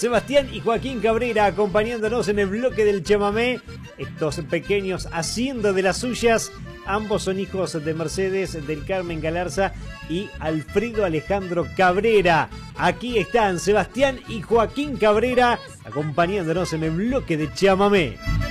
Sebastián y Joaquín Cabrera acompañándonos en el bloque del chamamé, estos pequeños haciendo de las suyas. Ambos son hijos de Mercedes del Carmen Galarza y Alfredo Alejandro Cabrera. Aquí están Sebastián y Joaquín Cabrera acompañándonos en el bloque de chamamé.